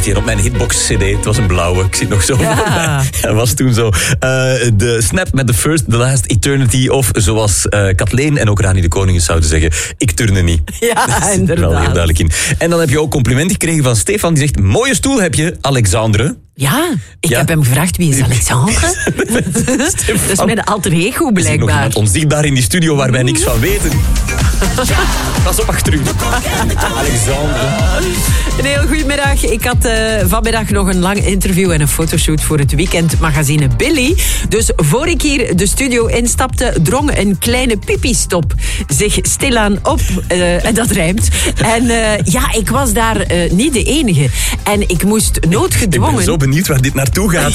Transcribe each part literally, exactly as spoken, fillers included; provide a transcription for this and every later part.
die op mijn hitbox-cd. Het was een blauwe, ik zit nog zo. Ja. Dat was toen zo. Uh, de Snap met The First, The Last Eternity. Of zoals uh, Kathleen en ook Rani de Koningen zouden zeggen, ik turne niet. Ja, dat is inderdaad. er wel heel duidelijk in. En dan heb je ook compliment gekregen van Stefan. Die zegt, mooie stoel heb je, Alexandre. Ja, ik Ja. heb hem gevraagd, wie is Alexandre? Dat is mijn alter ego Er is nog blijkbaar. iemand onzichtbaar in die studio waar wij niks van weten. Pas op achter u. Alexandre. Een heel goedemiddag. Ik had uh, vanmiddag nog een lang interview en een fotoshoot voor het weekendmagazine Billy. Dus voor ik hier de studio instapte, drong een kleine pipi-stop zich stilaan op. Uh, en dat rijmt. En uh, ja, ik was daar uh, niet de enige. En ik moest noodgedwongen... Ik ben zo benieuwd waar dit naartoe gaat.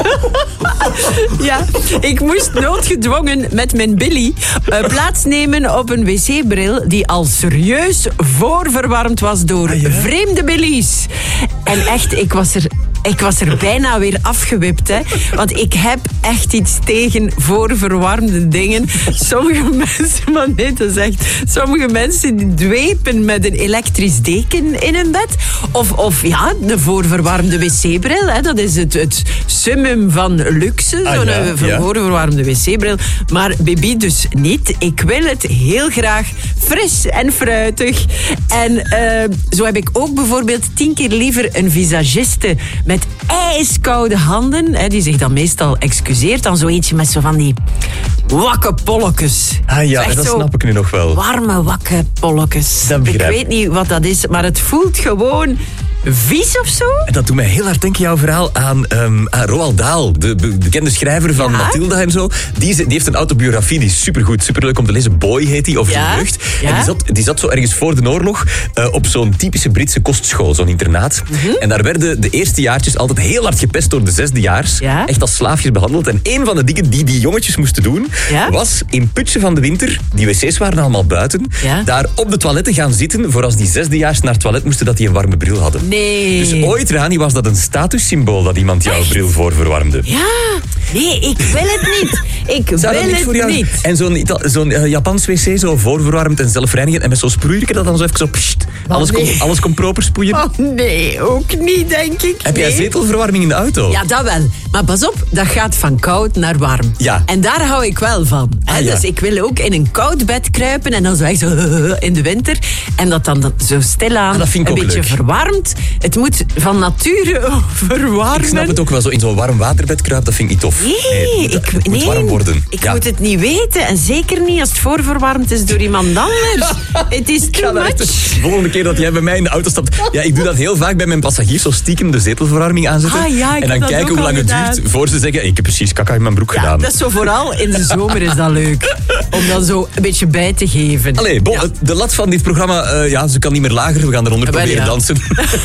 Ja, ik moest noodgedwongen met mijn Billy uh, plaatsnemen op een wc-bril die al serieus voorverwarmd was door Ah, ja? vreemde Billy's. En echt, ik was er... Ik was er bijna weer afgewipt, hè. Want ik heb echt iets tegen voorverwarmde dingen. Sommige mensen, maar nee, dat is echt... Sommige mensen die dwepen met een elektrisch deken in hun bed. Of, of ja, de voorverwarmde wc-bril, hè. Dat is het, het summum van luxe, Ah, zo'n ja, uh, ja. voorverwarmde wc-bril. Maar Bibi dus niet. Ik wil het heel graag fris en fruitig. En uh, zo heb ik ook bijvoorbeeld tien keer liever een visagiste met ijskoude handen, hè, die zich dan meestal excuseert, dan zo eentje met zo van die wakke polletjes. Ah ja, Echt dat zo snap ik nu nog wel. warme wakke polletjes. Dat Ik begrijp ik. weet niet wat dat is, maar het voelt gewoon vies of zo. Dat doet mij heel hard denken, jouw verhaal, aan, um, aan Roald Dahl, de be- bekende schrijver van Ja. Mathilda en zo. Die, is- die heeft een autobiografie, die is supergoed, superleuk om te lezen. Boy heet die, over Ja. zijn jeugd. Ja. En die zat, die zat zo ergens voor de oorlog uh, op zo'n typische Britse kostschool, zo'n internaat. Mhm. En daar werden de eerste jaartjes altijd heel hard gepest door de zesdejaars. Ja. Echt als slaafjes behandeld. En een van de dingen die die jongetjes moesten doen, Ja. was in putsen van de winter, die wc's waren allemaal buiten, Ja. daar op de toiletten gaan zitten voor als die zesdejaars naar het toilet moesten, dat die een warme bril hadden. Nee. Dus ooit, Rani, was dat een statussymbool dat iemand jouw bril voorverwarmde. Ja, nee, ik wil het niet. Ik Zou dat wil niks het voor jou? niet. En zo'n, Ita- zo'n uh, Japans wc, zo voorverwarmd en zelfreinigend. En met zo'n sproeierke dat dan zo even zo... Pssst, alles, nee. komt, alles komt proper spoeien. Oh nee, ook niet, denk ik. Heb jij Nee. zetelverwarming in de auto? Ja, dat wel. Maar pas op, dat gaat van koud naar warm. Ja. En daar hou ik wel van. Hè? Ah, ja. Dus ik wil ook in een koud bed kruipen en dan zo echt zo in de winter. En dat dan dat zo stilaan Ah, dat vind ik een ook beetje leuk. verwarmt. Het moet van nature verwarmen. Ik snap het ook wel, zo in zo'n warm waterbed kruipen, dat vind ik niet tof. Nee, dat- ik, het moet nee, warm worden. ik Ja. moet het niet weten. En zeker niet als het voorverwarmd is door iemand anders. Het is Ik too ga daar echt much. de volgende keer dat jij bij mij in de auto stapt... Ja, ik doe dat heel vaak bij mijn passagiers, zo stiekem de zetelverwarming aanzetten. Ah, ja, ik en dan heb dat kijken ook hoe lang al het gedaan. duurt voor ze zeggen... Ik heb precies kaka in mijn broek Ja, gedaan. dat is zo vooral in de zomer is dat leuk. Om dan zo een beetje bij te geven. Allee, bon, Ja. de lat van dit programma, uh, ja, ze kan niet meer lager. We gaan eronder Wel, proberen ja. dansen.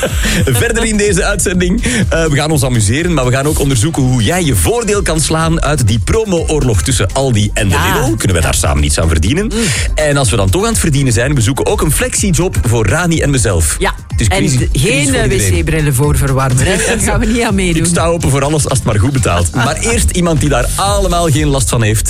Verder in deze uitzending. Uh, we gaan ons amuseren, maar we gaan ook onderzoeken hoe jij je voordeel kan slaan uit die promo-oorlog tussen Aldi en de Ja. Lidl. Kunnen we daar samen iets aan verdienen? Mm. En als we dan toch aan het verdienen zijn, we zoeken ook een flexiejob voor Rani en mezelf. Ja, Het is en crisis- d- crisis geen voor uh, iedereen. wc-brillen voor verwarmen. Hè? Daar gaan we niet aan meedoen. Ik sta open voor alles als het maar goed betaalt. Maar eerst iemand die daar allemaal geen last van heeft.